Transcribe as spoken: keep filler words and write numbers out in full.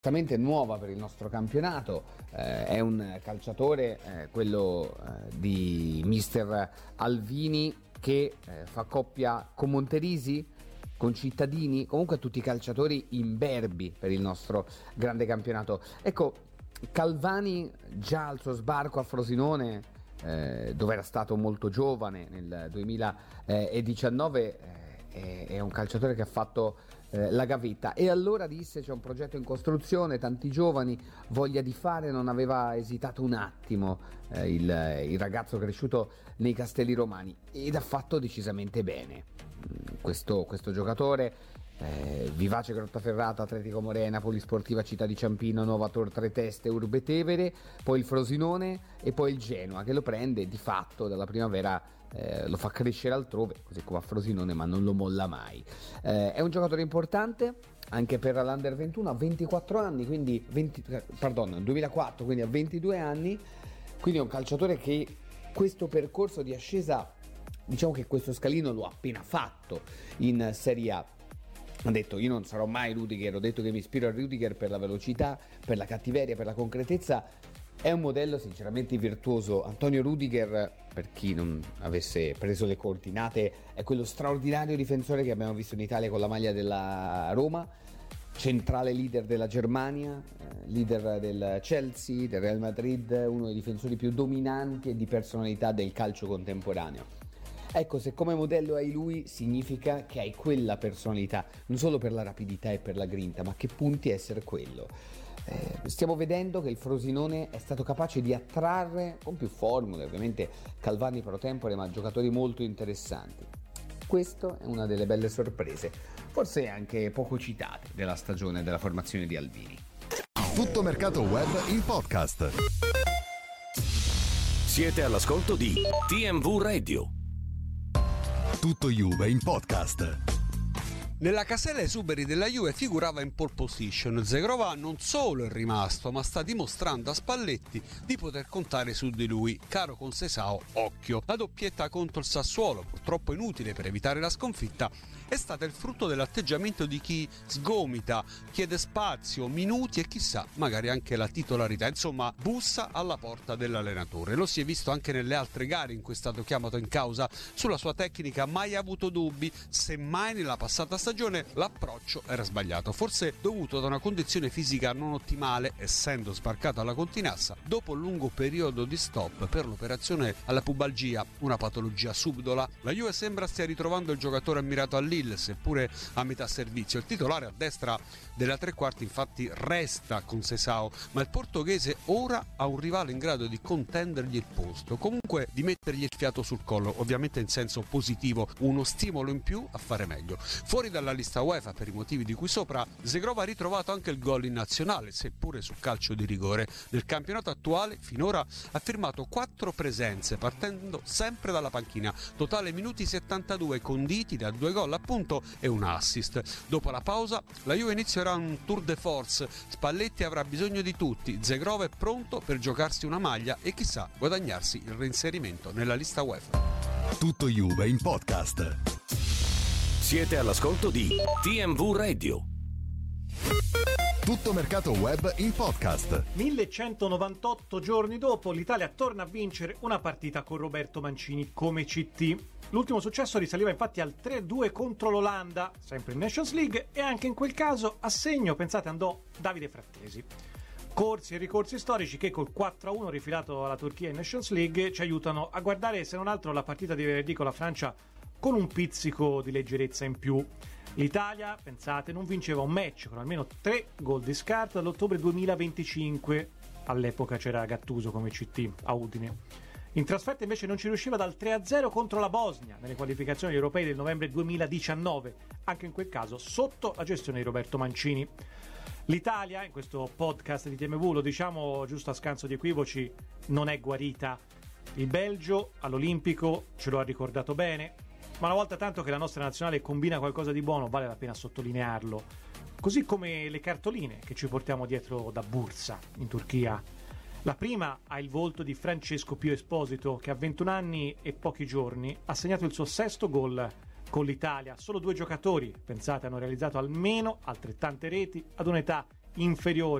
Esattamente nuova per il nostro campionato, eh, è un calciatore, eh, quello eh, di mister Alvini, che eh, fa coppia con Monterisi, con Cittadini, comunque tutti i calciatori imberbi per il nostro grande campionato. Ecco, Calvani già al suo sbarco a Frosinone, eh, dove era stato molto giovane nel duemiladiciannove, eh, è, è un calciatore che ha fatto la gavetta, e allora disse: c'è un progetto in costruzione, tanti giovani, voglia di fare. Non aveva esitato un attimo eh, il, il ragazzo cresciuto nei Castelli Romani, ed ha fatto decisamente bene questo, questo giocatore. Eh, Vivace Grottaferrata, Atletico Morena, Polisportiva Città di Ciampino, Nuova Tor Tre Teste, Urbe Tevere, poi il Frosinone e poi il Genoa, che lo prende di fatto dalla primavera, eh, lo fa crescere altrove, così come a Frosinone, ma non lo molla mai. Eh, è un giocatore importante anche per l'Under ventuno, a ventiquattro anni, quindi venti, pardon, duemilaquattro, quindi a ventidue anni, quindi è un calciatore che questo percorso di ascesa, diciamo che questo scalino lo ha appena fatto in Serie A. Ha detto: io non sarò mai Rudiger, ho detto che mi ispiro a Rudiger per la velocità, per la cattiveria, per la concretezza. È un modello sinceramente virtuoso. Antonio Rudiger, per chi non avesse preso le coordinate, è quello straordinario difensore che abbiamo visto in Italia con la maglia della Roma, centrale leader della Germania, leader del Chelsea, del Real Madrid, uno dei difensori più dominanti e di personalità del calcio contemporaneo. Ecco, se come modello hai lui, significa che hai quella personalità, non solo per la rapidità e per la grinta, ma che punti a essere quello. Eh, stiamo vedendo che il Frosinone è stato capace di attrarre, con più formule ovviamente, Calvani pro tempore, ma giocatori molto interessanti. Questa è una delle belle sorprese, forse anche poco citate, della stagione della formazione di Alvini. Tutto Mercato Web in podcast. Siete all'ascolto di T M V Radio. Tutto Juve in podcast. Nella casella esuberi della Juve figurava in pole position. Zegrova non solo è rimasto, ma sta dimostrando a Spalletti di poter contare su di lui. Caro Conceição, occhio. La doppietta contro il Sassuolo, purtroppo inutile per evitare la sconfitta, è stata il frutto dell'atteggiamento di chi sgomita, chiede spazio, minuti e chissà, magari anche la titolarità. Insomma, bussa alla porta dell'allenatore. Lo si è visto anche nelle altre gare in cui è stato chiamato in causa. Sulla sua tecnica mai avuto dubbi, semmai nella passata stagione l'approccio era sbagliato, forse dovuto da una condizione fisica non ottimale, essendo sbarcato alla Continassa dopo un lungo periodo di stop per l'operazione alla pubalgia, una patologia subdola. La Juve sembra stia ritrovando il giocatore ammirato a Lille, seppure a metà servizio. Il titolare a destra della tre quarti infatti resta Conceição, ma il portoghese ora ha un rivale in grado di contendergli il posto, comunque di mettergli il fiato sul collo, ovviamente in senso positivo, uno stimolo in più a fare meglio. Fuori dalla lista UEFA per i motivi di cui sopra, Zegrova ha ritrovato anche il gol in nazionale, seppure su calcio di rigore. Nel campionato attuale finora ha firmato quattro presenze partendo sempre dalla panchina, totale minuti settantadue conditi da due gol appunto e un assist. Dopo la pausa la Juve inizierà un tour de force, Spalletti avrà bisogno di tutti, Zegrova è pronto per giocarsi una maglia e chissà guadagnarsi il reinserimento nella lista UEFA. Tutto Juve in podcast. Siete all'ascolto di T M V Radio. Tutto Mercato Web in podcast. millecentonovantotto giorni dopo, l'Italia torna a vincere una partita con Roberto Mancini come C T. L'ultimo successo risaliva infatti al tre a due contro l'Olanda, sempre in Nations League, e anche in quel caso a segno, pensate, andò Davide Frattesi. Corsi e ricorsi storici che col quattro a uno rifilato alla Turchia in Nations League ci aiutano a guardare, se non altro, la partita di venerdì con la Francia con un pizzico di leggerezza in più. L'Italia, pensate, non vinceva un match con almeno tre gol di scarto dall'ottobre duemilaventicinque. All'epoca c'era Gattuso come C T a Udine. In trasferta invece non ci riusciva dal tre a zero contro la Bosnia nelle qualificazioni europee del novembre duemiladiciannove, anche in quel caso sotto la gestione di Roberto Mancini. L'Italia, in questo podcast di T M V, lo diciamo giusto a scanso di equivoci, non è guarita. Il Belgio all'Olimpico ce lo ha ricordato bene, ma una volta tanto che la nostra nazionale combina qualcosa di buono vale la pena sottolinearlo, così come le cartoline che ci portiamo dietro da Bursa in Turchia. La prima ha il volto di Francesco Pio Esposito, che a ventuno anni e pochi giorni ha segnato il suo sesto gol con l'Italia. Solo due giocatori, pensate, hanno realizzato almeno altrettante reti ad un'età inferiore